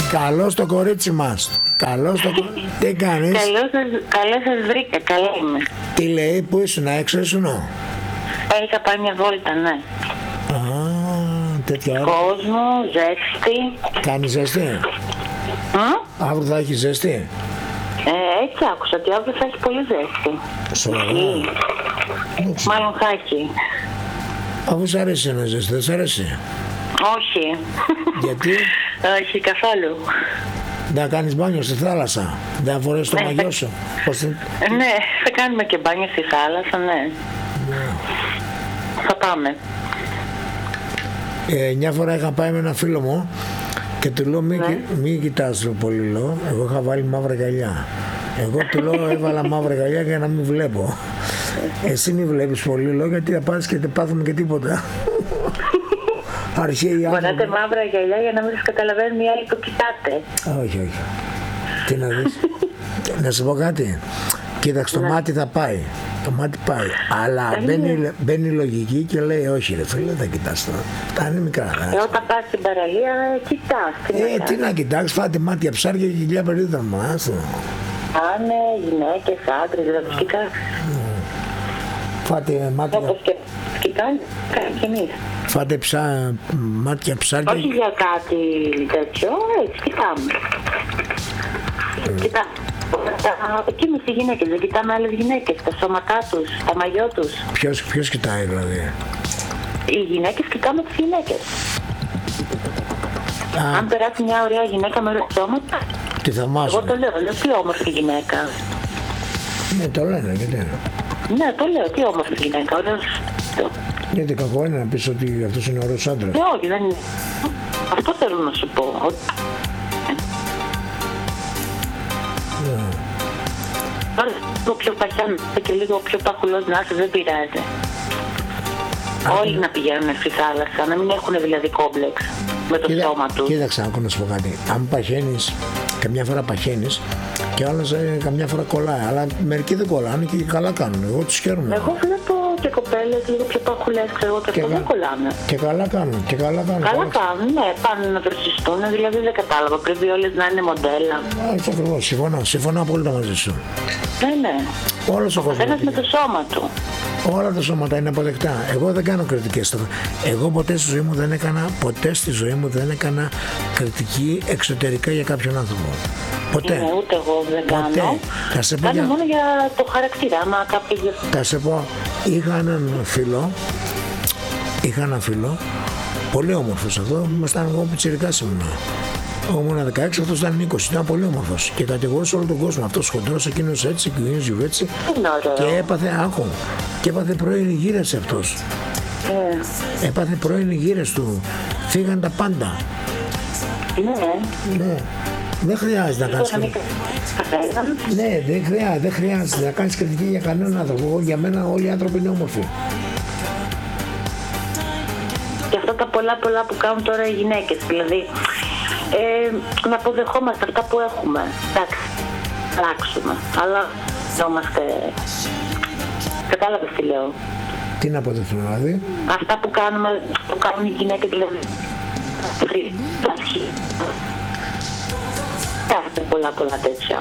Καλώς το κορίτσι μας. Καλώς το κορίτσι. Τι κάνεις? Καλώς σας βρήκα, καλά είμαι. Τι λέει, πού ήσουν, έξω ήσουν? Είχα πάει μια βόλτα, ναι. Α, τέτοια ώρα. Κόσμο, ζέστη. Κάνει ζέστη? Αύριο θα έχει ζέστη? Έτσι άκουσα ότι αύριο θα έχει πολύ ζέστη. Σοβαρά? Μάλλον θα έχει. Αφού σ' αρέσει ένα ζέστη, δεν σ' αρέσει? Όχι. Γιατί? Όχι καθόλου. Να κάνεις μπάνιο στη θάλασσα, δεν θα φορέσεις το μαγιό σου? Ναι, θα κάνουμε και μπάνιο στη θάλασσα, ναι. Θα πάμε. Μια φορά είχα πάει με ένα φίλο μου και του λέω μην κοιτάς πολύ, λέω, εγώ είχα βάλει μαύρα γυαλιά. Εγώ του λέω έβαλα μαύρα γυαλιά για να μην βλέπω. Εσύ μην βλέπεις πολύ, λέω, γιατί θα πας και δεν πάθουμε και τίποτα. Φοράτε μαύρα γυαλιά για να μην σας καταλαβαίνουν οι άλλοι που κοιτάτε. Όχι. Τι να δεις. Να σου πω κάτι. Κοίταξε, το μάτι θα πάει. Το μάτι πάει. Αλλά μπαίνει η λογική και λέει όχι ρε φίλε, δεν κοιτάς τώρα. Τα είναι μικρά. Όταν πας στην παραλία κοιτάς. Τι να κοιτάξεις, φάτε μάτια ψάρια και κοιλιά περίδρα μας. Άνε γυναίκες, άντρες, δεν κοιτάς. Φάτε μάτια. Όπως και κοιτάνε κι εμείς. Φάτε μάτια ψάρια. Όχι για κάτι τέτοιο, έτσι κοιτάμε. Κοιτάμε. Εκείνες οι γυναίκες, δεν κοιτάμε άλλες γυναίκες, τα σώματά τους, τα μαγιό τους. Ποιος κοιτάει δηλαδή? Οι γυναίκες κοιτάμε τις γυναίκες. Αν περάσει μια ωραία γυναίκα με ωραία σώματα, τη θαυμάζουμε. εγώ το λέω, τι όμορφη γυναίκα. Ναι, το λένε, γιατί? Ναι, το λέω, τι όμορφη γυναίκα, ωραίος. Γιατί κακό είναι να πεις ότι αυτός είναι ωραίος άντρας? Όχι, δεν είναι. Αυτό θέλω να σου πω. Λίγο πιο παχιά και λίγο πιο παχουλός να είσαι, δεν πειράζει. Όλοι να πηγαίνουν στη θάλασσα, να μην έχουν δηλαδή κόμπλεξ με το σώμα τους. Κοίταξε, άκου να σου πω κάτι. Αν παχαίνεις, καμιά φορά παχαίνεις και άλλος καμιά φορά κολλάει. Αλλά μερικοί δεν κολλάνε και καλά κάνουν. Εγώ τους χαίρομαι. Εγώ βλέπω και κοπέλες λίγο πιο παχουλές, ξέρω, και αυτό δεν κολλάνε. Και καλά κάνουν. Καλά κάνουν, ναι, πάνε να δροσιστούν, δηλαδή δεν κατάλαβα. Πρέπει όλες να είναι μοντέλα. Έτσι ακριβώς, συμφωνώ απόλυτα μαζί σου. Ναι. Όλος ο κόσμος. Ένας με το σώμα του. Όλα τα σώματα είναι αποδεκτά. Εγώ δεν κάνω κριτικές τώρα. Εγώ ποτέ στη ζωή μου δεν έκανα κριτική εξωτερικά για κάποιον άνθρωπο. Ποτέ. Ναι, ούτε εγώ δεν κάνω. Κάνω μόνο για το χαρακτήρα. Άμα κάποιος... Θα σε πω, είχα έναν φίλο, πολύ όμορφος αυτό, ήμασταν εγώ πιτσιρικάς ήμουνα. Ήμουν 16, αυτός ήταν 20, ήταν πολύ όμορφος και κατηγορούσε όλο τον κόσμο. Αυτός χοντρός, εκείνος έτσι, εκείνος γιουβέτσι. Και έπαθε πρώην γύρες αυτός. Έπαθε πρώην γύρες του. Φύγαν τα πάντα. Ναι. Δεν χρειάζεται να κάνεις κριτική. Ναι, δεν χρειάζεται να κάνεις κριτική για κανέναν άνθρωπο. Για μένα όλοι οι άνθρωποι είναι όμορφοι. Και αυτά τα πολλά που κάνουν τώρα οι γυναίκες, δηλαδή να αποδεχόμαστε αυτά που έχουμε. Εντάξει, αλλάξουμε, αλλά είμαστε. Κατάλαβες τι λέω? Τι να αποδεχτούμε δηλαδή? Αυτά που κάνουν οι γυναίκες, δηλαδή. Κάθε πολλά τέτοια.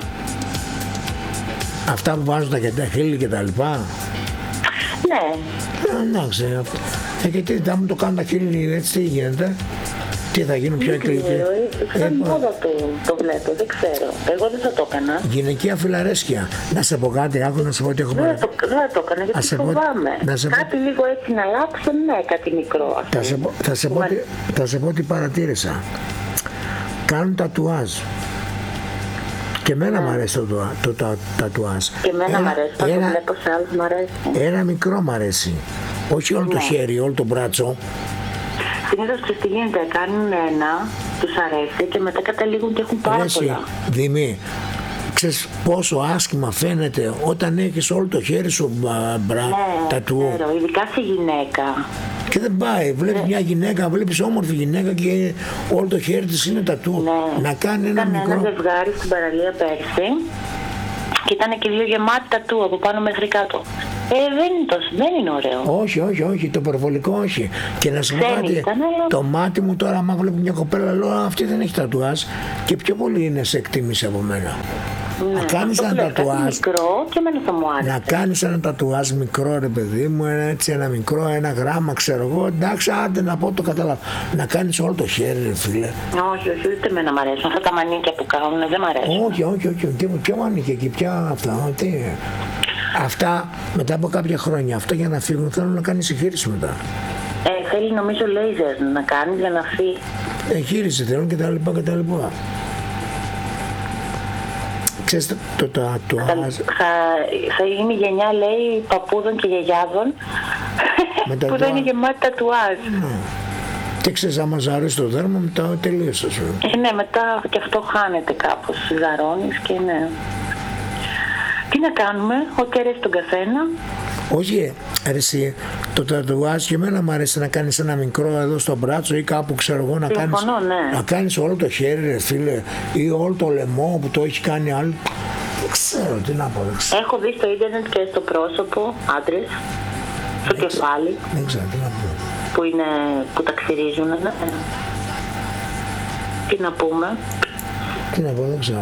Αυτά που βάζουν τα χείλη και τα λοιπά. Ναι. Εντάξει, γιατί δεν μου το κάνουν τα χείλη έτσι, τι γίνεται? Τι θα γίνουν πιο εκλογικοί? Σαν μόδα το βλέπω, δεν ξέρω. Εγώ δεν θα το έκανα. Γυναικεία φιλαρέσκεια. Να σε πω κάτι, άκου να σε πω ότι έχω πάρει. Δεν το έκανα γιατί φοβάμαι. Κάτι λίγο έτσι να αλλάξω, ναι, κάτι μικρό. Θα σε πω τι παρατήρησα. Κάνουν τατουάζ. Και εμένα μου αρέσει το τατουάζ. Και εμένα μου αρέσει, θα το βλέπω σε άλλους μου αρέσει. Ένα μικρό μου αρέσει. Όχι όλο το χέρι, όλο το μπράτσο. Συνήθως τι γίνεται, κάνουν ένα, τους αρέσει και μετά καταλήγουν και έχουν πάρα πολλά. Δημή, ξέρεις πόσο άσχημα φαίνεται όταν έχεις όλο το χέρι σου τατού. Ναι, ξέρω, ειδικά σε γυναίκα. Και δεν πάει, βλέπεις μια γυναίκα, βλέπεις όμορφη γυναίκα και όλο το χέρι της είναι τατού. Ναι. Να κάνει ένα μικρό. Ένα ζευγάρι στην παραλία πέρσι Και ήταν και δύο γεμάτα τατού από πάνω μέχρι κάτω. Δεν είναι ωραίο. Όχι, το υπερβολικό όχι. Και να σου πω κάτι, το μάτι μου τώρα, άμα βλέπω μια κοπέλα, λέω αυτή δεν έχει τατουάζ και πιο πολύ είναι σε εκτίμηση από μένα. Ναι, να κάνεις ένα τατουάζ μικρό και εμένα θα μου άρεσε. Να κάνεις ένα τατουάζ μικρό, ρε παιδί μου, ένα μικρό, 1 γράμμα, ξέρω εγώ, εντάξει, άντε να πω, το καταλάβω. Να κάνεις όλο το χέρι, ρε φίλε. Όχι, ούτε εμένα μ' αρέσουν αυτά τα μανίκια που κάνουν, δεν μ' αρέσουν. Όχι, ποια μανίκια και ποια αυτά, τι. Αυτά μετά από κάποια χρόνια, αυτά για να φύγουν θέλουν να κάνεις εγχείρηση μετά. Θέλει νομίζω λέιζερ να κάνει για να φύγει. Εγχείρηση θέλουν και τα λοιπά. Ξέρεις το τατουάζ. Θα γίνει γενιά, λέει, παππούδων και γιαγιάδων που δεν είναι γεμάτη τατουάζ. Και ξέρεις, άμα ζαρείς το δέρμα, μετά τελείωσε. Ναι, μετά και αυτό χάνεται κάπως, ζαρώνεις και ναι. Τι να κάνουμε, ό,τι αρέσει τον καθένα. Όχι, αρέσει το τατουάζ και εμένα μου αρέσει να κάνεις ένα μικρό εδώ στο μπράτσο ή κάπου, ξέρω εγώ, να κάνεις όλο το χέρι, ρε φίλε, ή όλο το λαιμό που το έχει κάνει άλλο. Δεν ξέρω τι να πω. Έχω δει στο ίντερνετ και στο πρόσωπο άντρες, στο κεφάλι. Δεν ξέρω τι να πω. Που τα ξυρίζουν. Ναι. Τι να πούμε. Τι να πω, δεν ξέρω.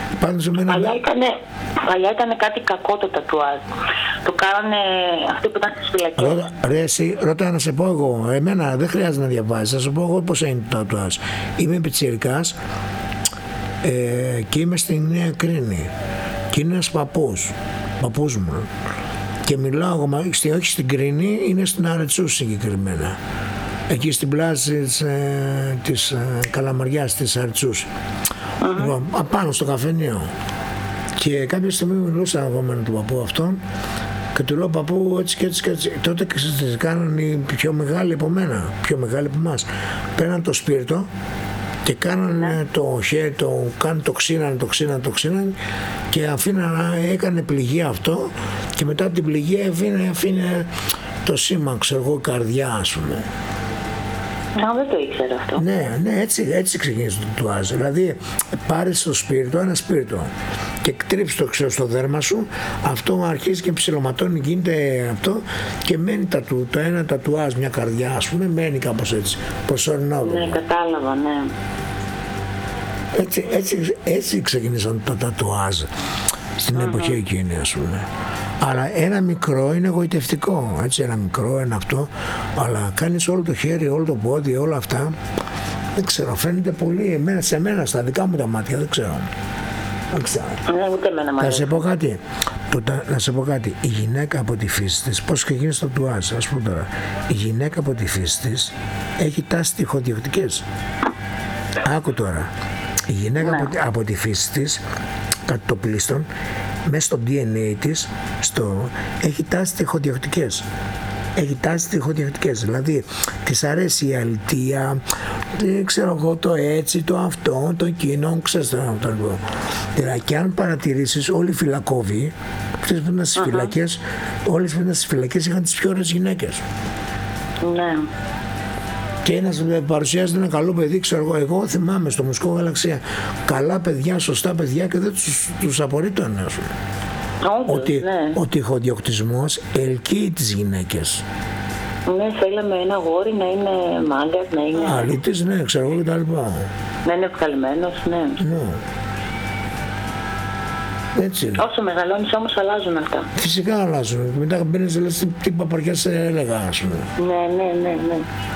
Παλιά ήταν κάτι κακό το τατουάζ. Το κάνανε αυτοί που ήταν στις φυλακές. Ρε εσύ, ρώτα να σε πω εγώ. Εμένα δεν χρειάζεται να διαβάζεις. Θα σου πω εγώ πώς είναι το τατουάζ. Είμαι πιτσιρικάς και είμαι στη Νέα Κρίνη. Και είναι ένας παππούς μου. Και μιλάω, όχι στην Κρίνη, είναι στην Αρετσού συγκεκριμένα. Εκεί στην πλάζη της Καλαμαριάς της Αρετσούς. Απάνω στο καφενείο. Και κάποια στιγμή μιλούσα εγώ με τον παππού αυτόν και του λέω, παππού, έτσι και έτσι και έτσι. Τότε κάναν οι πιο μεγάλοι από μένα, πιο μεγάλοι από εμάς. Παίρναν το σπίρτο και κάνανε το χέρι, το ξύνανε και έκανε πληγή αυτό και μετά από την πληγή αφήνε το σήμα, ξέρω εγώ, καρδιά, ας πούμε. Δεν το ήξερα αυτό. Ναι, έτσι ξεκίνησε το τατουάζ. Δηλαδή, πάρεις το σπίρτο, ένα σπίρτο και τρίψεις το, ξέρω, στο δέρμα σου, αυτό αρχίζει και ψιλοματώνει, γίνεται αυτό και μένει το ένα τατουάζ, μια καρδιά, ας πούμε, μένει κάπως έτσι, προσωρινό. Ναι, κατάλαβα, ναι. Έτσι ξεκίνησαν το τατουάζ στην εποχή εκείνη, ας πούμε. Αλλά ένα μικρό είναι εγωιτευτικό, έτσι, ένα μικρό, ένα αυτό, αλλά κάνεις όλο το χέρι, όλο το πόδι, όλα αυτά, δεν ξέρω, φαίνεται πολύ σε μένα, στα δικά μου τα μάτια, δεν ξέρω. Ούτε εμένα μ' αρέσει. Να σε πω κάτι, η γυναίκα από τη φύση της, πώς και γίνει στο τατουάζ, ας πούμε τώρα, η γυναίκα από τη φύση της έχει τάσεις τυχοδιοκτικές. Άκου τώρα, η γυναίκα από τη φύση της, κάτι το πλήστον, μέσα στο DNA της έχει τάσεις τυχοδιοκτικές. Δηλαδή της αρέσει η αλητεία, ξέρω εγώ, το έτσι, το αυτό, το εκείνο, ξέρεις το. Δηλαδή, και αν παρατηρήσεις, όλοι οι φυλακόβοι, αυτές που ήταν στις φυλακές, όλες που ήταν στις φυλακές είχαν τις πιο ωραίες γυναίκες. Ναι. Και ένας παρουσιάζεται ένα καλό παιδί, ξέρω εγώ θυμάμαι στο Μουσικό Γαλαξία, καλά παιδιά, σωστά παιδιά και δεν τους απορεί το ένα σου. Ότι ο τυχοδιοκτισμός ελκύει τις γυναίκες. Ναι, θέλαμε ένα γόρι να είναι μάγκας, να είναι... Αλήτης, ναι, ξέρω εγώ και τα λοιπά. Να είναι ευκαλυμμένος, ναι. Έτσι είναι. Όσο μεγαλώνεις όμως αλλάζουν αυτά. Φυσικά αλλάζουν. Μετά μπαίνεις, λες, τι παπαριά σε έλεγα, ας πούμε. Ναι.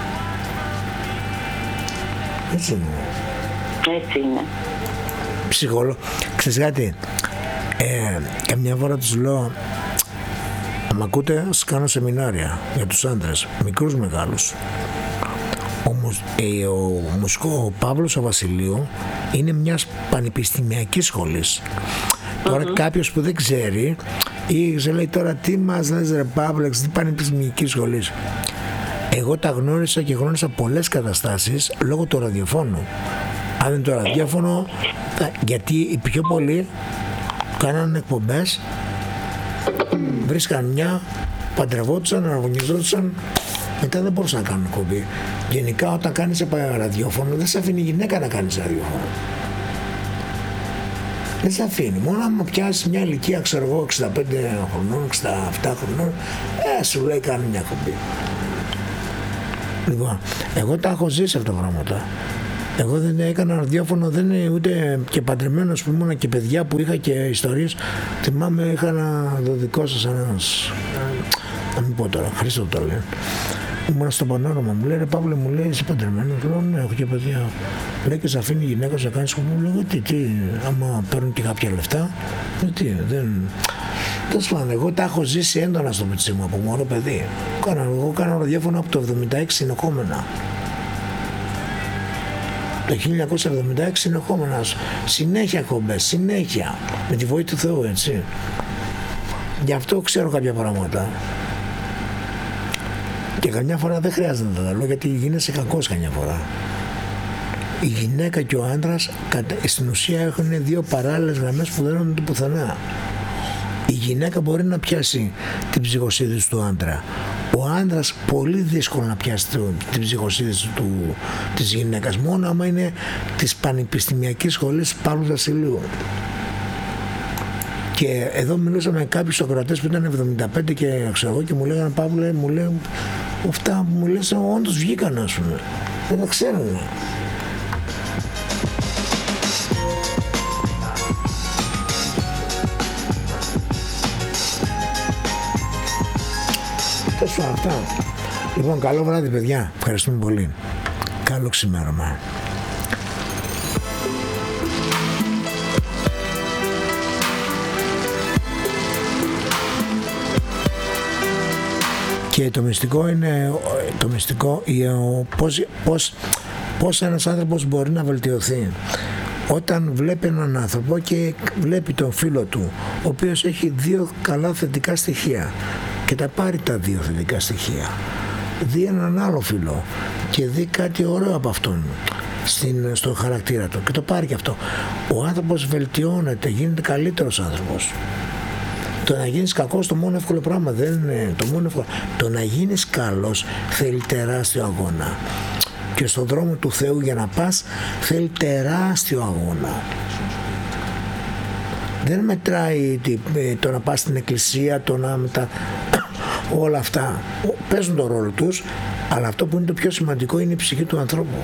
Έτσι είναι. Ψυχολόγο. Ξέρεις κάτι, καμιά φορά τους λέω, μ' ακούτε, σας κάνω σεμινάρια για τους άντρες, μικρούς μεγάλους. Όμως ο Παύλος ο Βασιλείου είναι μιας πανεπιστημιακής σχολής. Τώρα κάποιος που δεν ξέρει ή λέει τώρα τι μας λες ρε Παύλο, τι πανεπιστημιακή σχολής. Εγώ τα γνώρισα και γνώρισα πολλές καταστάσεις λόγω του ραδιοφώνου. Αν είναι το ραδιόφωνο, γιατί οι πιο πολλοί κάνανε εκπομπές, βρίσκαν μια, παντρευόντουσαν, αραβωνιζόντουσαν, μετά δεν μπορούσαν να κάνουν εκπομπή. Γενικά όταν κάνεις ραδιόφωνο δεν σε αφήνει η γυναίκα να κάνεις ραδιόφωνο. Δεν σε αφήνει. Μόνο άμα πιάσει μια ηλικία, ξέρω εγώ, 65 χρονών, 67 χρονών, σου λέει κάνει μια εκπομπή. Λοιπόν, εγώ τα έχω ζήσει αυτά τα πράγματα. Εγώ δεν έκανα ραδιόφωνο, δεν είναι ούτε και παντρεμένος που ήμουν και παιδιά που είχα και ιστορίες. Θυμάμαι, είχα ένα δικό σας, ένας, να μην πω τώρα, Χρήστο το λένε. Ήμουν στο Πανόραμα, μου λέει, ρε Παύλε, μου λέει, είσαι παντρεμένος? Λέω, ναι, έχω και παιδιά. Λέει, και σε αφήνει η γυναίκα σου να κάνει σκοπό? Λέω, τι, άμα παίρνουν και κάποια λεφτά, τι, δεν... Τέλος πάντων, εγώ τα έχω ζήσει έντονα στο μυτσί μου από μόνο παιδί. Εγώ κάνω ραδιόφωνο από το 76 συνεχόμενα. Το 1976 συνεχόμενα. Συνέχεια εκπομπές, συνέχεια. Με τη βοήθεια του Θεού, έτσι. Γι' αυτό ξέρω κάποια πράγματα. Και καμιά φορά δεν χρειάζεται να τα λέω, γιατί γίνεσαι κακός καμιά φορά. Η γυναίκα και ο άντρας στην ουσία έχουν δύο παράλληλες γραμμές που δεν έχουν πουθενά. Η γυναίκα μπορεί να πιάσει την ψυχοσύνθεση του άντρα. Ο άντρας πολύ δύσκολο να πιάσει την ψυχοσύνθεση της γυναίκας, μόνο άμα είναι της πανεπιστημιακής σχολής Παύλου Βασιλείου. Και εδώ μιλούσα με κάποιους ακροατές που ήταν 75 και ξέρω εγώ, και μου λέγανε, Παύλε, μου λέει, αυτά που μου λες όντως βγήκαν, ας πούμε. Δεν τα ξέρουν. Αυτά. Λοιπόν, καλό βράδυ, παιδιά. Ευχαριστούμε πολύ. Καλό ξημέρωμα. Και το μυστικό είναι πώς ένας άνθρωπος μπορεί να βελτιωθεί. Όταν βλέπει έναν άνθρωπο και βλέπει τον φίλο του, ο οποίος έχει δύο καλά θετικά στοιχεία, και τα πάρει τα δύο θετικά στοιχεία, δει έναν άλλο φίλο και δει κάτι ωραίο από αυτόν στον χαρακτήρα του και το πάρει και αυτό, ο άνθρωπος βελτιώνεται, γίνεται καλύτερος άνθρωπος. Το να γίνεις κακός το μόνο εύκολο πράγμα δεν είναι το μόνο εύκολο. Το να γίνεις καλός θέλει τεράστιο αγώνα, και στον δρόμο του Θεού για να πας θέλει τεράστιο αγώνα. Δεν μετράει το να πας στην εκκλησία, το να όλα αυτά παίζουν τον ρόλο τους, αλλά αυτό που είναι το πιο σημαντικό είναι η ψυχή του ανθρώπου.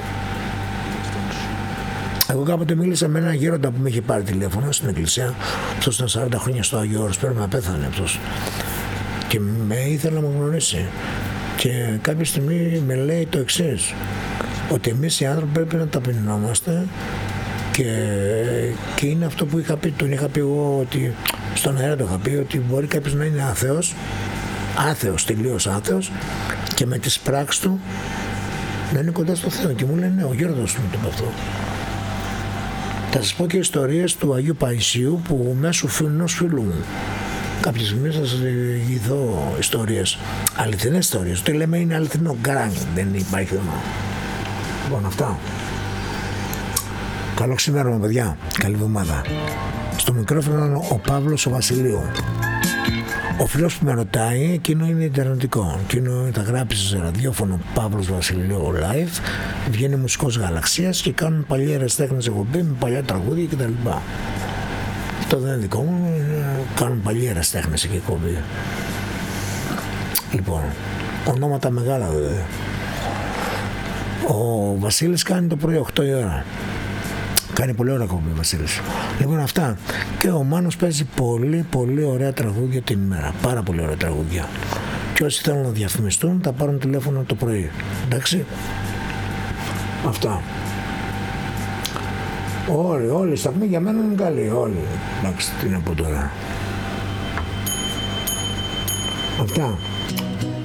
Εγώ κάποτε μίλησα με έναν γέροντα που με είχε πάρει τηλέφωνο στην εκκλησία. Αυτός ήταν 40 χρόνια στο Άγιο Όρος, πρέπει να πέθανε αυτός, και με ήθελε να μου γνωρίσει, και κάποια στιγμή με λέει το εξής, ότι εμείς οι άνθρωποι πρέπει να ταπεινωνόμαστε, και είναι αυτό που είχα πει, τον είχα πει εγώ, ότι στον αέρα το είχα πει, ότι μπορεί κάποιος να είναι άθεος, τελείως άθεος, και με τις πράξεις του να είναι κοντά στο Θεό. Και μου λένε, ναι, ο γέροντας μου το είπε αυτό. Θα σας πω και ιστορίες του Αγίου Παϊσίου, που μέσω ενός φίλου μου κάποια στιγμή θα σας ειδώ ιστορίες, αληθινές ιστορίες. Το λέμε είναι αληθινό, γκράνι, δεν υπάρχει θέμα. Λοιπόν, αυτά. Καλό ξημέρωμα, παιδιά. Καλή εβδομάδα. Στο μικρόφωνο ο Παύλος ο Βασιλείου. Ο φίλος που με ρωτάει, εκείνο είναι ιντερνετικό. Εκείνο θα γράψει σε ραδιόφωνο Παύλος Βασιλείου live. Βγαίνει μουσικός Γαλαξίας και κάνουν παλιές ερασιτέχνες εκπομπή με παλιά τραγούδια κτλ. Αυτό δεν είναι δικό μου, κάνουν παλιές ερασιτέχνες εκεί εκπομπή. Λοιπόν, ονόματα μεγάλα βέβαια. Ο Βασίλης κάνει το πρωί 8 η ώρα. Κάνει πολύ ωραία κόμπη ο Βασίλης. Λοιπόν, αυτά. Και ο Μάνος παίζει πολύ πολύ ωραία τραγούδια την ημέρα. Πάρα πολύ ωραία τραγούδια. Και όσοι θέλουν να διαφημιστούν θα πάρουν τηλέφωνο το πρωί. Εντάξει. Αυτά. Όλοι οι σταθμοί για μένα είναι καλοί. Όλοι. Εντάξει, τι να πω τώρα. Αυτά.